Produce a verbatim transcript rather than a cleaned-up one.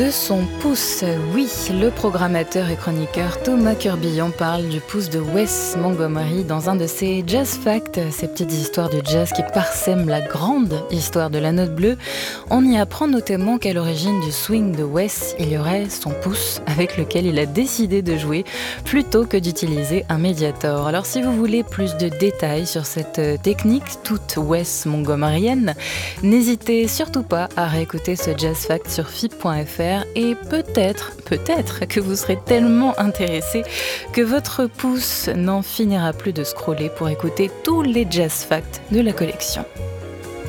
De son pouce, oui, le programmateur et chroniqueur Thomas Curbillon parle du pouce de Wes Montgomery dans un de ses Jazz Facts, ces petites histoires du jazz qui parsèment la grande histoire de la note bleue. On y apprend notamment qu'à l'origine du swing de Wes, il y aurait son pouce avec lequel il a décidé de jouer plutôt que d'utiliser un médiator. Alors si vous voulez plus de détails sur cette technique toute Wes Montgomeryenne, n'hésitez surtout pas à réécouter ce Jazz Fact sur F I P point F R. Et peut-être, peut-être que vous serez tellement intéressé que votre pouce n'en finira plus de scroller pour écouter tous les jazz facts de la collection.